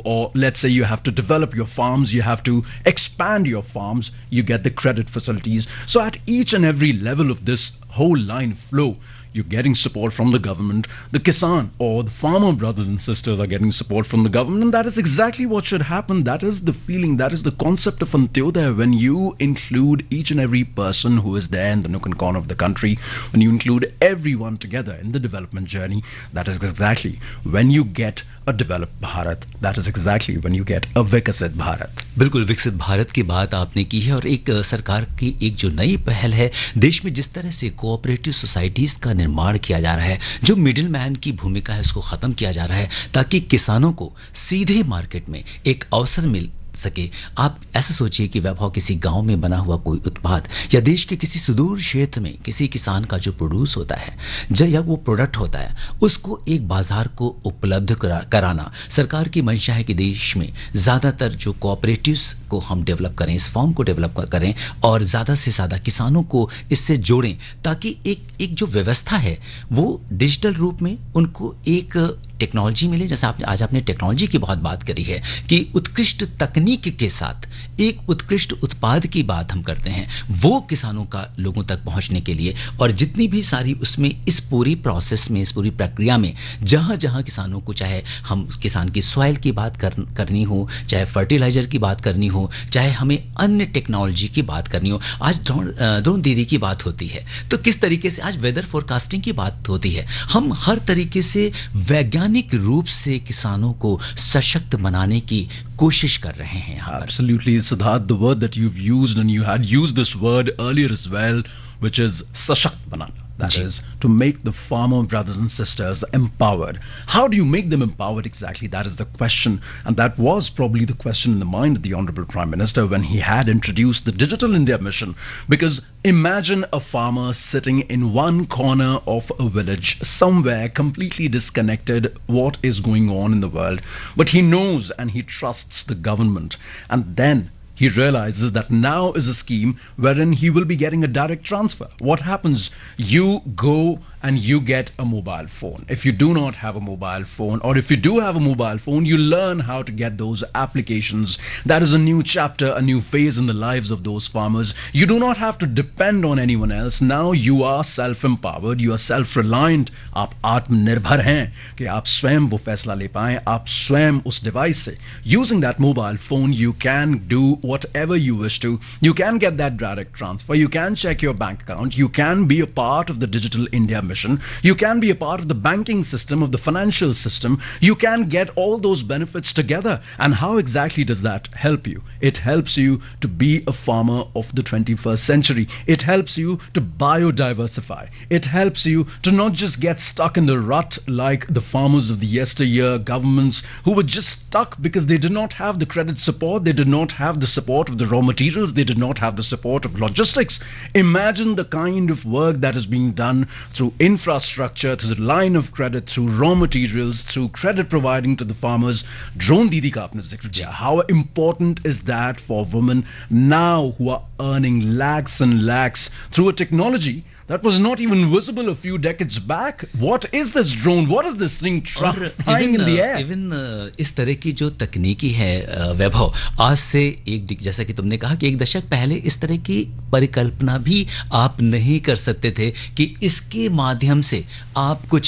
or let's say you have to develop your farms, you have to expand your farms, you get the credit facilities. So at each and every level of this whole line flow, you're getting support from the government. The Kisan or the farmer brothers and sisters are getting support from the government, and that is exactly what should happen. That is the feeling, that is the concept of Antyodaya. When you include each and every person who is there in the nook and corner of the country, when you include everyone together in the development journey, that is exactly when you get a developed Bharat. That is exactly when you get a Vikasit Bharat. बिल्कुल विकसित भारत की बात आपने की है और एक सरकार की एक जो नई पहल है, देश में जिस तरह से कोऑपरेटिव सोसाइटीज का निर्माण किया जा रहा है, जो मिडिल मैन की भूमिका है उसको खत्म किया जा रहा है ताकि किसानों को सीधे मार्केट में एक अवसर मिल सके। आप ऐसा सोचिए कि वैभव किसी गांव में बना हुआ कोई उत्पाद या देश के किसी सुदूर क्षेत्र में किसी किसान का जो प्रोड्यूस होता है या वो प्रोडक्ट होता है, उसको एक बाजार को उपलब्ध कराना सरकार की मंशा है कि देश में ज्यादातर जो कोऑपरेटिव्स को हम डेवलप करें, इस फॉर्म को डेवलप करें और ज्यादा से ज्यादा किसानों को इससे जोड़ें ताकि एक जो व्यवस्था है वो डिजिटल रूप में उनको एक टेक्नोलॉजी मिले। जैसे आज आपने टेक्नोलॉजी की बहुत बात करी है कि उत्कृष्ट तकनीक के साथ एक उत्कृष्ट उत्पाद की बात हम करते हैं, वो किसानों का लोगों तक पहुंचने के लिए और जितनी भी सारी उसमें इस पूरी प्रोसेस में, इस पूरी प्रक्रिया में जहां जहां किसानों को, चाहे हम किसान की सॉइल की बात करनी हो, चाहे फर्टिलाइजर की बात करनी हो, चाहे हमें अन्य टेक्नोलॉजी की बात करनी हो, आज ड्रोन दीदी की बात होती है, तो किस तरीके से आज वेदर फोरकास्टिंग की बात होती है। हम हर तरीके से वैज्ञानिक रूप से किसानों को सशक्त बनाने की कोशिश कर रहे हैं। Absolutely, Siddharth, the word that you've used, and you had used this word earlier as well, which is Sashakt Banana. That is to make the farmer brothers and sisters empowered. How do you make them empowered exactly? That is the question, and that was probably the question in the mind of the Honorable Prime Minister when he had introduced the Digital India Mission. Because imagine a farmer sitting in one corner of a village somewhere completely disconnected what is going on in the world, but he knows and he trusts the government, and then he realizes that now is a scheme wherein he will be getting a direct transfer. What happens? You go and you get a mobile phone. If you do not have a mobile phone, or if you do have a mobile phone, you learn how to get those applications. That is a new chapter, a new phase in the lives of those farmers. You do not have to depend on anyone else. Now you are self-empowered, you are self-reliant. आप आत्मनिर्भर हैं कि आप स्वयं वो फैसला ले पाएं, आप स्वयं उस डिवाइस से, using that mobile phone, you can do whatever you wish to. You can get that direct transfer. You can check your bank account. You can be a part of the Digital India Mission. You can be a part of the banking system, of the financial system. You can get all those benefits together. And how exactly does that help you? It helps you to be a farmer of the 21st century. It helps you to biodiversify. It helps you to not just get stuck in the rut like the farmers of the yesteryear governments who were just stuck because they did not have the credit support, they did not have the support of the raw materials, they did not have the support of logistics. Imagine the kind of work that is being done through infrastructure, through the line of credit, through raw materials, through credit providing to the farmers. Drone Didi ka aapne zikr kiya. How important is that for women now who are earning lakhs and lakhs through a technology that was not even visible a few decades back? What is this drone? What is this thing flying in the air? Even इस तरह की जो तकनीकी है वैभव, आज से जैसा कि तुमने कहा कि एक दशक पहले इस तरह की परिकल्पना भी आप नहीं कर सकते थे कि इसके माध्यम से आप कुछ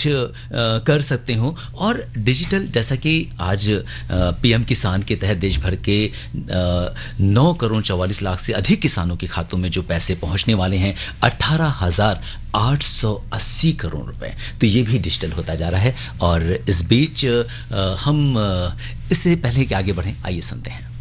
कर सकते हो। और डिजिटल, जैसा कि आज पीएम किसान के तहत देश भर के 9 करोड़ 44 लाख से अधिक किसानों के खातों में जो पैसे पहुंचने वाले हैं 18,880 करोड़ रुपए, तो ये भी डिजिटल होता जा रहा है। और इस बीच हम इससे पहले कि आगे बढ़ें, आइए सुनते हैं।